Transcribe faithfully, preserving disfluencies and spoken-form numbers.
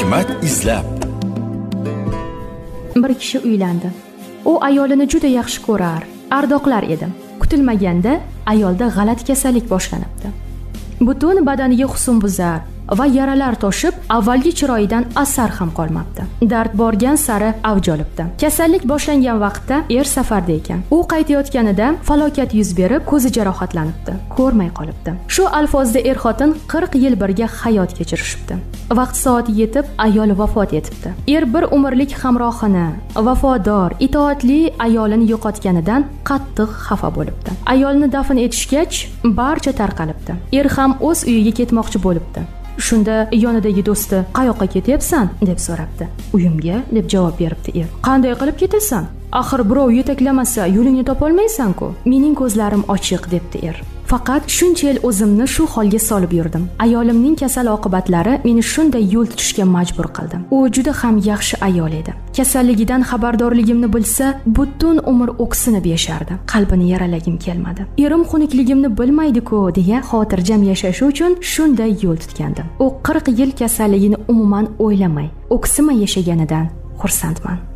hikmat izlab. Bir kishi uylandi. U ayolini juda yaxshi ko'rar, ardoqlar edi. Kutilmaganda ayolda g'alati kasallik boshlanibdi. Butun badaniga husnbuzar va yaralar toshib, avvalgi chiroyidan asar ham qolmabdi. Dard borgan sari avj olibdi. Kasallik boshlangan vaqtda er safarda ekan. U qaytayotganida falokat yuz berib, ko'zi jarohatlanibdi, ko'rmay qolibdi. Shu alfozda er-xotin qirq yil birga hayot kechirishibdi. Vaqt soati yetib, ayol vafot etibdi. Er bir umrlik hamrohini, vafodor, itoatli ayolini yo'qotganidan qattiq xafa bo'libdi. Ayolni dafn etishgach, barcha tarqalibdi. Er ham o'z uyiga ketmoqchi bo'libdi. Shunda yonidagi do'sti "Qayoqqa ketyapsan?" deb so'rabdi. "Uyimga" deb javob beribdi er. "Qanday qilib ketasan? Axir birov yetaklamasa yo'lingni topolmaysan-ku." "Mening ko'zlarim ochiq" debdi er. "Faqat shuncha yil o'zimni shu holga solib yurdim. Ayolimning kasal oqibatlari meni shunday yo'l tutishga majbur qildi. U juda ham yaxshi ayol edi. Kasalligidan xabardorligimni bilsa, butun umr o'ksinib yashardi. Qalbini yaralagim kelmadi. Erim xunukligimni bilmaydi-ku" deya xotirjam yashash uchun shunday yo'l tutgandim. U qirq yil kasalligini umuman o'ylamay, o'ksimay yashaganidan xursandman.